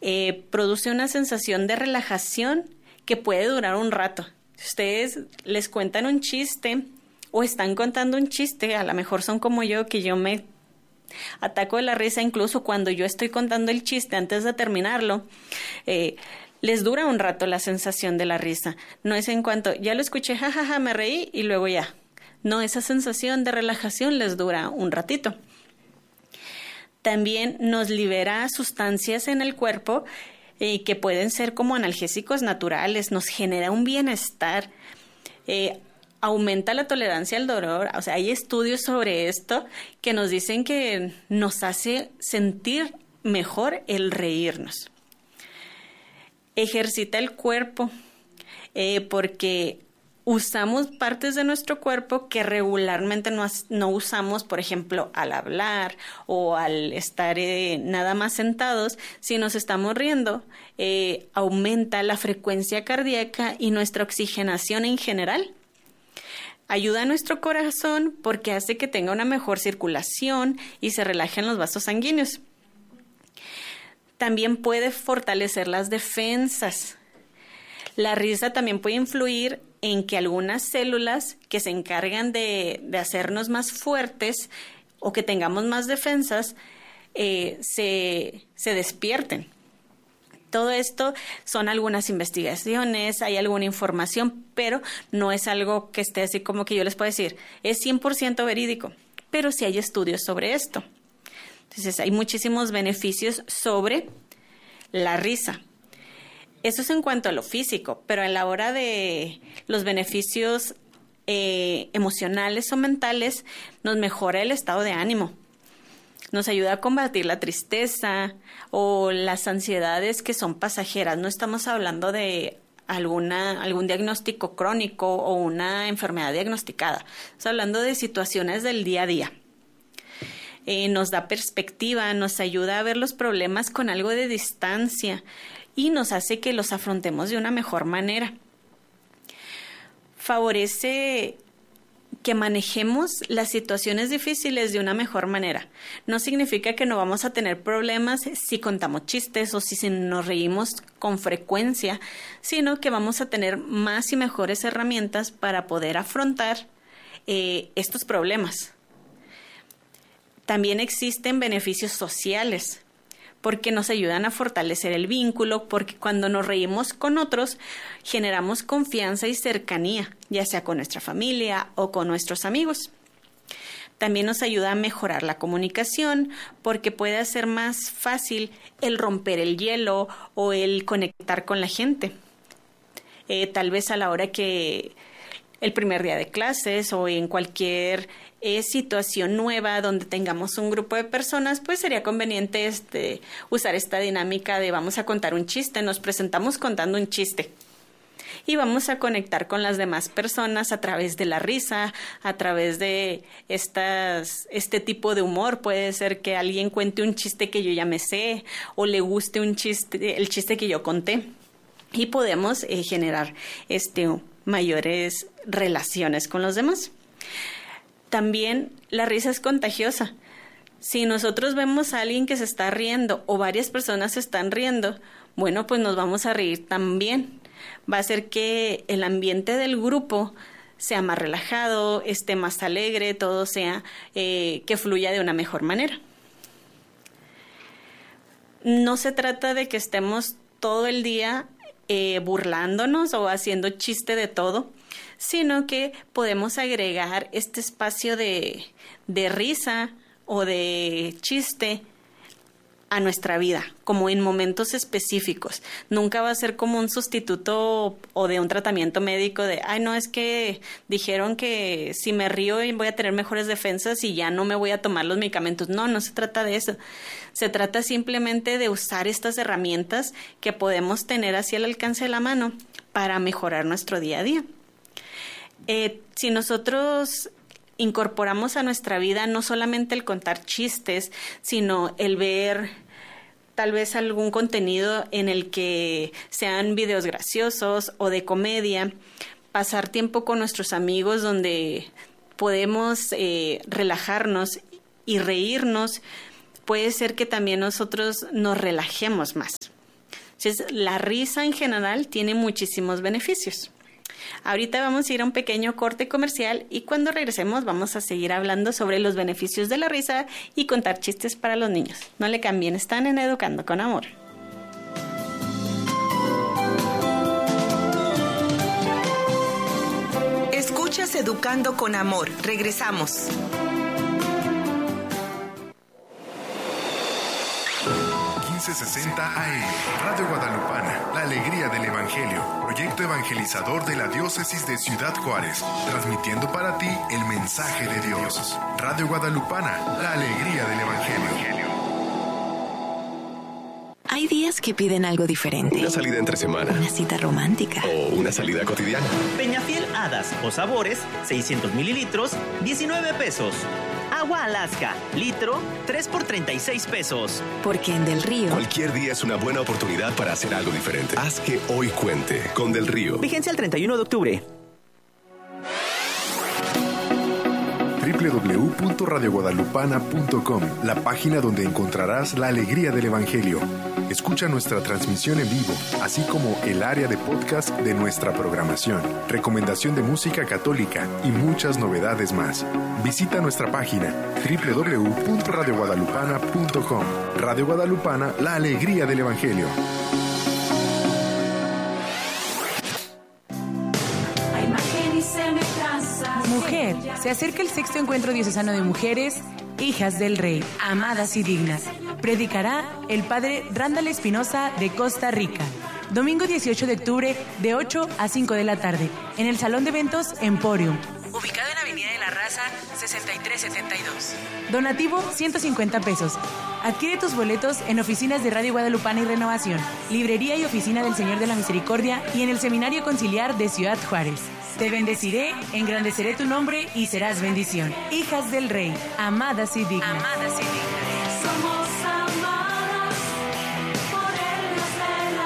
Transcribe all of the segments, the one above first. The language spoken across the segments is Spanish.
produce una sensación de relajación que puede durar un rato. Si ustedes les cuentan un chiste o están contando un chiste, a lo mejor son como yo, que yo me ataco de la risa incluso cuando yo estoy contando el chiste antes de terminarlo. Les dura un rato la sensación de la risa. No es en cuanto, ya lo escuché, jajaja, me reí y luego ya. No, esa sensación de relajación les dura un ratito. También nos libera sustancias en el cuerpo que pueden ser como analgésicos naturales, nos genera un bienestar, aumenta la tolerancia al dolor. O sea, hay estudios sobre esto que nos dicen que nos hace sentir mejor el reírnos. Ejercita el cuerpo porque usamos partes de nuestro cuerpo que regularmente no usamos, por ejemplo, al hablar o al estar nada más sentados. Si nos estamos riendo, aumenta la frecuencia cardíaca y nuestra oxigenación en general. Ayuda a nuestro corazón porque hace que tenga una mejor circulación y se relajen los vasos sanguíneos. También puede fortalecer las defensas. La risa también puede influir en que algunas células que se encargan de hacernos más fuertes o que tengamos más defensas se despierten. Todo esto son algunas investigaciones, hay alguna información, pero no es algo que esté así como que yo les puedo decir, es 100% verídico, pero sí hay estudios sobre esto. Entonces hay muchísimos beneficios sobre la risa. Eso es en cuanto a lo físico, pero a la hora de los beneficios emocionales o mentales, nos mejora el estado de ánimo. Nos ayuda a combatir la tristeza o las ansiedades que son pasajeras. No estamos hablando de algún diagnóstico crónico o una enfermedad diagnosticada. Estamos hablando de situaciones del día a día. Nos da perspectiva, nos ayuda a ver los problemas con algo de distancia y nos hace que los afrontemos de una mejor manera. Favorece que manejemos las situaciones difíciles de una mejor manera. No significa que no vamos a tener problemas si contamos chistes o si nos reímos con frecuencia, sino que vamos a tener más y mejores herramientas para poder afrontar estos problemas. También existen beneficios sociales, porque nos ayudan a fortalecer el vínculo, porque cuando nos reímos con otros, generamos confianza y cercanía, ya sea con nuestra familia o con nuestros amigos. También nos ayuda a mejorar la comunicación, porque puede hacer más fácil el romper el hielo o el conectar con la gente. Tal vez a la hora que el primer día de clases o en cualquier situación nueva donde tengamos un grupo de personas, pues sería conveniente usar esta dinámica de vamos a contar un chiste, nos presentamos contando un chiste y vamos a conectar con las demás personas a través de la risa, a través de este tipo de humor. Puede ser que alguien cuente un chiste que yo ya me sé o le guste el chiste que yo conté y podemos generar mayores relaciones con los demás. También la risa es contagiosa. Si nosotros vemos a alguien que se está riendo o varias personas se están riendo, bueno, pues nos vamos a reír también. Va a hacer que el ambiente del grupo sea más relajado, esté más alegre, todo sea que fluya de una mejor manera. No se trata de que estemos todo el día burlándonos o haciendo chiste de todo, sino que podemos agregar este espacio de risa o de chiste a nuestra vida, como en momentos específicos. Nunca va a ser como un sustituto o de un tratamiento médico de, no, es que dijeron que si me río voy a tener mejores defensas y ya no me voy a tomar los medicamentos. No, no se trata de eso. Se trata simplemente de usar estas herramientas que podemos tener así al alcance de la mano para mejorar nuestro día a día. Si nosotros incorporamos a nuestra vida no solamente el contar chistes, sino el ver tal vez algún contenido en el que sean videos graciosos o de comedia, pasar tiempo con nuestros amigos donde podemos relajarnos y reírnos, puede ser que también nosotros nos relajemos más. Entonces, la risa en general tiene muchísimos beneficios. Ahorita vamos a ir a un pequeño corte comercial y cuando regresemos vamos a seguir hablando sobre los beneficios de la risa y contar chistes para los niños. No le cambien, están en Educando con Amor. Escuchas Educando con Amor. Regresamos. AM, Radio Guadalupana, la alegría del Evangelio, proyecto evangelizador de la diócesis de Ciudad Juárez, transmitiendo para ti el mensaje de Dios. Radio Guadalupana, la alegría del Evangelio. Hay días que piden algo diferente. Una salida entre semana. Una cita romántica. O una salida cotidiana. Peñafiel Hadas o Sabores, 600 mililitros, 19 pesos. Agua Alaska, litro, 3 por 36 pesos. Porque en Del Río... Cualquier día es una buena oportunidad para hacer algo diferente. Haz que hoy cuente con Del Río. Vigencia el 31 de octubre. www.radioguadalupana.com, la página donde encontrarás la alegría del Evangelio. Escucha nuestra transmisión en vivo, así como el área de podcast de nuestra programación, recomendación de música católica y muchas novedades más. Visita nuestra página www.radioguadalupana.com. Radio Guadalupana, la alegría del Evangelio. Mujer, se acerca el sexto encuentro diocesano de mujeres, hijas del Rey, amadas y dignas. Predicará el padre Randall Espinosa de Costa Rica. Domingo 18 de octubre de 8 a 5 de la tarde, en el Salón de Eventos Emporium, ubicado en Avenida de la Raza 6372. Donativo 150 pesos. Adquiere tus boletos en oficinas de Radio Guadalupana y Renovación, librería y oficina del Señor de la Misericordia y en el Seminario Conciliar de Ciudad Juárez. Te bendeciré, engrandeceré tu nombre y serás bendición. Hijas del Rey, amadas y dignas. Amadas y dignas. Somos amadas por el Dios del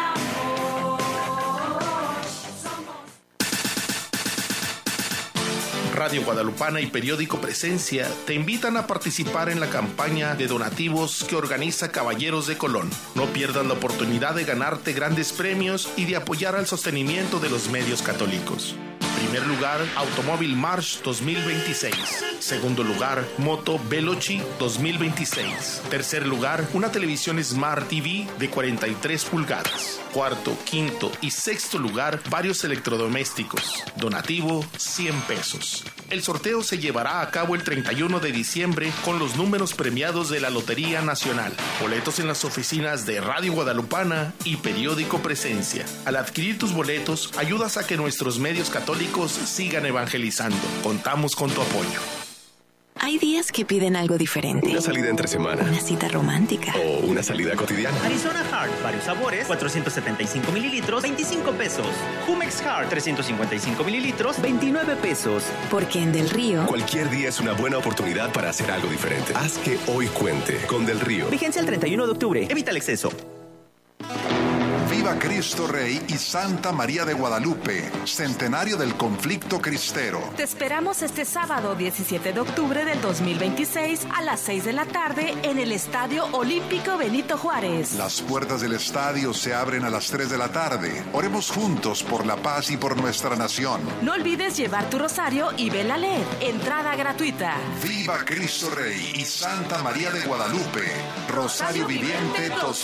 amor. Radio Guadalupana y Periódico Presencia te invitan a participar en la campaña de donativos que organiza Caballeros de Colón. No pierdas la oportunidad de ganarte grandes premios y de apoyar al sostenimiento de los medios católicos. Primer lugar, Automóvil March 2026. Segundo lugar, Moto Veloci 2026. Tercer lugar, una televisión Smart TV de 43 pulgadas. Cuarto, quinto y sexto lugar, varios electrodomésticos. Donativo, 100 pesos. El sorteo se llevará a cabo el 31 de diciembre con los números premiados de la Lotería Nacional. Boletos en las oficinas de Radio Guadalupana y Periódico Presencia. Al adquirir tus boletos, ayudas a que nuestros medios católicos sigan evangelizando. Contamos con tu apoyo. Hay días que piden algo diferente. Una salida entre semana. Una cita romántica. O una salida cotidiana. Arizona Hard, varios sabores, 475 mililitros, 25 pesos. Jumex Hard, 355 mililitros, 29 pesos. Porque en Del Río... Cualquier día es una buena oportunidad para hacer algo diferente. Haz que hoy cuente con Del Río. Vigencia el 31 de octubre. Evita el exceso. Viva Cristo Rey y Santa María de Guadalupe, centenario del conflicto cristero. Te esperamos este sábado 17 de octubre del 2026 a las 6 de la tarde en el Estadio Olímpico Benito Juárez. Las puertas del estadio se abren a las 3 de la tarde. Oremos juntos por la paz y por nuestra nación. No olvides llevar tu rosario y vela a leer. Entrada gratuita. Viva Cristo Rey y Santa María de Guadalupe. Rosario Viviente